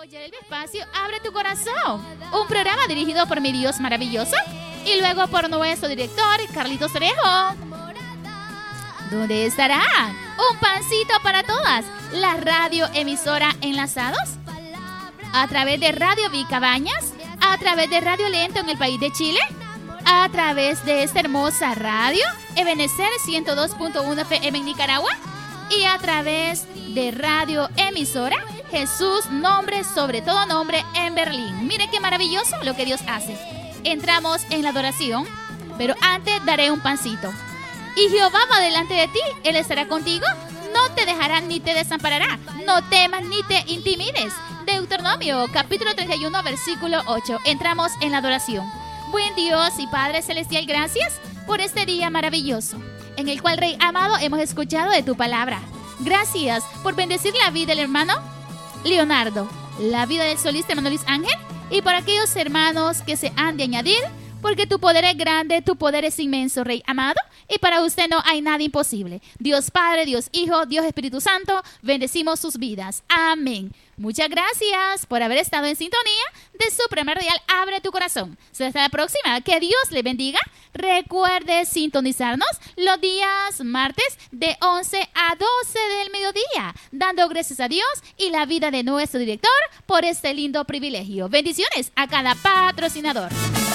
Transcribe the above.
apoyar el espacio Abre tu Corazón, un programa dirigido por mi Dios maravilloso y luego por nuestro director Carlitos Trejo, donde estará un pancito para todas, la radio emisora enlazados a través de Radio Vicabañas, a través de Radio Lento en el país de Chile, a través de esta hermosa radio Ebenecer 102.1 FM en Nicaragua y a través de Radio Emisora Jesús, nombre sobre todo nombre en Berlín. Mire qué maravilloso lo que Dios hace. Entramos en la adoración, pero antes daré un pancito. Y Jehová va delante de ti, Él estará contigo, no te dejará ni te desamparará, no temas ni te intimides. Deuteronomio capítulo 31 versículo 8. Entramos en la adoración. Buen Dios y Padre Celestial, gracias por este día maravilloso, en el cual, Rey amado, hemos escuchado de tu palabra. Gracias por bendecir la vida del hermano Leonardo, la vida del solista hermano Luis Ángel, y por aquellos hermanos que se han de añadir, porque tu poder es grande, tu poder es inmenso, Rey amado, y para usted no hay nada imposible. Dios Padre, Dios Hijo, Dios Espíritu Santo, bendecimos sus vidas. Amén. Muchas gracias por haber estado en sintonía de su primer Radial Abre tu Corazón. Hasta la próxima. Que Dios le bendiga. Recuerde sintonizarnos los días martes de 11 a 12 del mediodía, dando gracias a Dios y la vida de nuestro director por este lindo privilegio. Bendiciones a cada patrocinador.